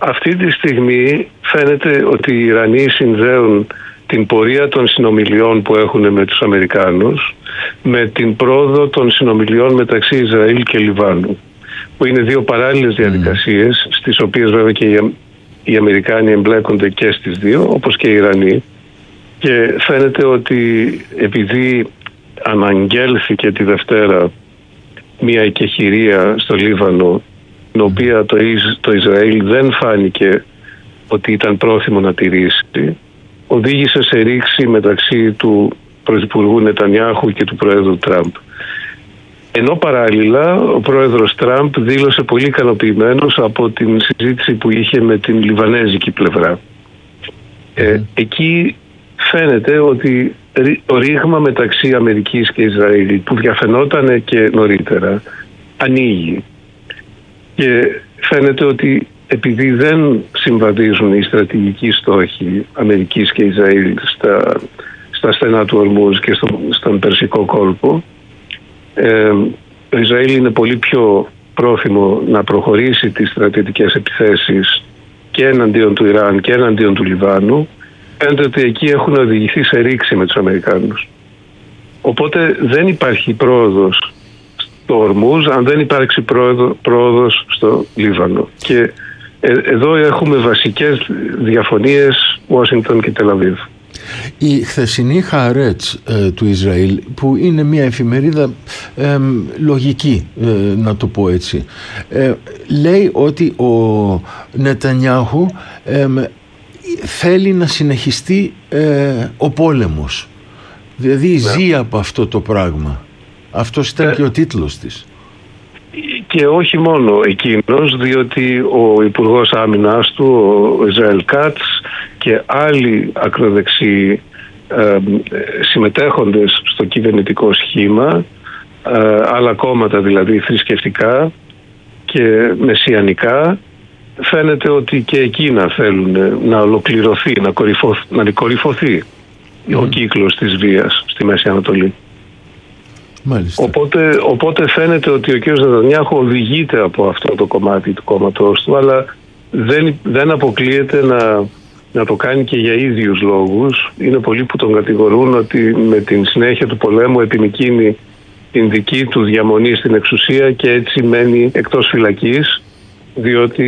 αυτή τη στιγμή φαίνεται ότι οι Ιρανοί συνδέουν την πορεία των συνομιλιών που έχουν με τους Αμερικάνους με την πρόοδο των συνομιλιών μεταξύ Ισραήλ και Λιβάνου, που είναι δύο παράλληλες διαδικασίες, στις οποίες βέβαια και οι Αμερικάνοι εμπλέκονται και στις δύο, όπως και οι Ιρανοί. Και φαίνεται ότι επειδή αναγγέλθηκε τη Δευτέρα μια εκεχηρία στο Λίβανο, την οποία το Ισραήλ δεν φάνηκε ότι ήταν πρόθυμο να τηρήσει, οδήγησε σε ρήξη μεταξύ του Πρωθυπουργού Νετανιάχου και του Προέδρου Τραμπ. Ενώ παράλληλα ο Πρόεδρος Τραμπ δήλωσε πολύ ικανοποιημένος από την συζήτηση που είχε με την Λιβανέζικη πλευρά. Εκεί φαίνεται ότι το ρήγμα μεταξύ Αμερικής και Ισραήλ, που διαφαινόταν και νωρίτερα, ανοίγει. Και φαίνεται ότι επειδή δεν συμβαδίζουν οι στρατηγικοί στόχοι Αμερικής και Ισραήλ στα στενά του Ορμούζ και στον Περσικό κόλπο, το Ισραήλ είναι πολύ πιο πρόθυμο να προχωρήσει τις στρατιωτικές επιθέσεις και εναντίον του Ιράν και εναντίον του Λιβάνου. Φαίνεται ότι εκεί έχουν οδηγηθεί σε ρήξη με τους Αμερικάνους. Οπότε δεν υπάρχει πρόοδος στο Ορμούζ αν δεν υπάρξει πρόοδος στο Λίβανο. Και εδώ έχουμε βασικές διαφωνίες Ουάσιγκτον και Τελαβίβ. Η χθεσινή Χααρέτς του Ισραήλ, που είναι μια εφημερίδα λογική, να το πω έτσι, λέει ότι ο Νετανιάχου θέλει να συνεχιστεί ο πόλεμος. Δηλαδή ζει από αυτό το πράγμα. Αυτός ήταν και ο τίτλος της. Και όχι μόνο εκείνος, διότι ο Υπουργός Άμυνας του, ο Ισραήλ Κάτς, και άλλοι ακροδεξιοί συμμετέχοντες στο κυβερνητικό σχήμα, άλλα κόμματα δηλαδή θρησκευτικά και μεσιανικά, φαίνεται ότι και εκείνα θέλουν να ολοκληρωθεί, να κορυφωθεί ο κύκλος της βίας στη Μέση Ανατολή. Μάλιστα. Οπότε φαίνεται ότι ο κ. Νετανιάχου οδηγείται από αυτό το κομμάτι του κόμματος του, αλλά δεν αποκλείεται να το κάνει και για ίδιους λόγους. Είναι πολλοί που τον κατηγορούν ότι με την συνέχεια του πολέμου επιμικρύνει την δική του διαμονή στην εξουσία και έτσι μένει εκτός φυλακής, διότι